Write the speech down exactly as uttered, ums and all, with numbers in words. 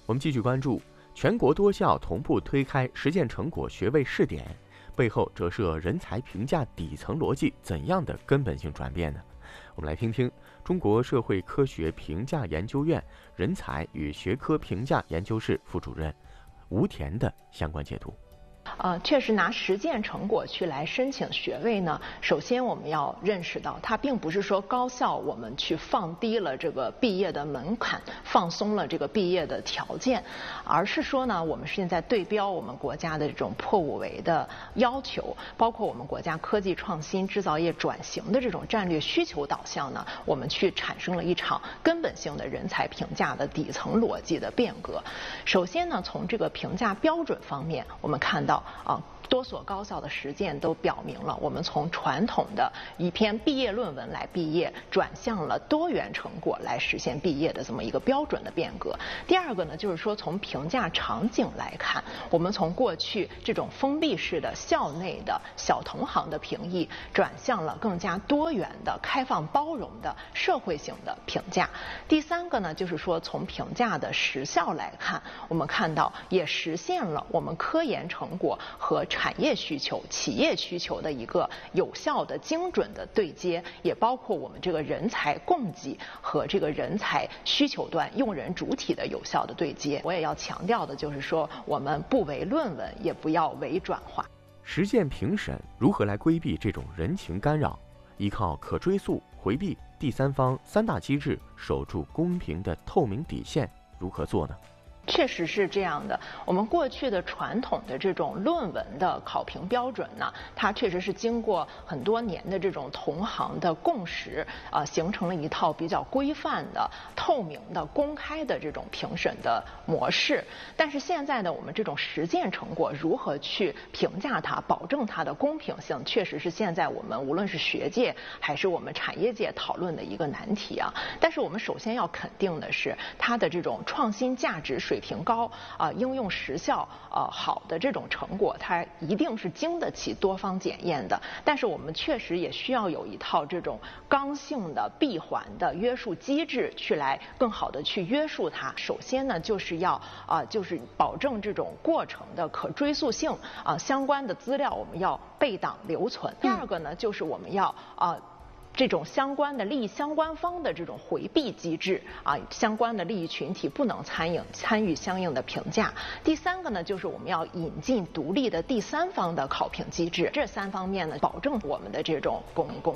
我们继续关注全国多校同步推开实践成果学位试点，背后折射人才评价底层逻辑怎样的根本性转变呢？我们来听听中国社会科学评价研究院人才与学科评价研究室副主任吴田的相关解读。 呃，确实拿实践成果去来申请学位呢，首先我们要认识到，它并不是说高校我们去放低了这个毕业的门槛，放松了这个毕业的条件，而是说呢，我们现在对标我们国家的这种破五维的要求，包括我们国家科技创新、制造业转型的这种战略需求导向呢，我们去产生了一场根本性的人才评价的底层逻辑的变革。首先呢，从这个评价标准方面，我们看到啊，多所高校的实践都表明了，我们从传统的一篇毕业论文来毕业，转向了多元成果来实现毕业的这么一个标准的变革。第二个呢，就是说从评价场景来看，我们从过去这种封闭式的校内的小同行的评议，转向了更加多元的、开放包容的社会性的评价。第三个呢，就是说从评价的时效来看，我们看到也实现了我们科研成果和产业需求、企业需求的一个有效的、精准的对接，也包括我们这个人才供给和这个人才需求端用人主体的有效的对接。我也要强调的就是说，我们不唯论文，也不要唯转化。 实践评审如何来规避这种人情干扰？依靠可追溯、回避、第三方三大机制，守住公平的透明底线，如何做呢？ 确实是这样的，我们过去的传统的这种论文的考评标准呢，它确实是经过很多年的这种同行的共识，啊、呃，形成了一套比较规范的、透明的、公开的这种评审的模式。但是现在呢，我们这种实践成果如何去评价它，保证它的公平性，确实是现在我们无论是学界还是我们产业界讨论的一个难题啊。但是我们首先要肯定的是，它的这种创新价值水平。水平高啊、呃，应用时效呃好的这种成果，它一定是经得起多方检验的。但是我们确实也需要有一套这种刚性的闭环的约束机制，去来更好的去约束它。首先呢，就是要啊、呃，就是保证这种过程的可追溯性啊、呃，相关的资料我们要备档留存。第二个呢，就是我们要啊。呃这种相关的利益相关方的这种回避机制啊，相关的利益群体不能参与参与相应的评价。第三个呢，就是我们要引进独立的第三方的考评机制。这三方面呢，保证我们的这种公公。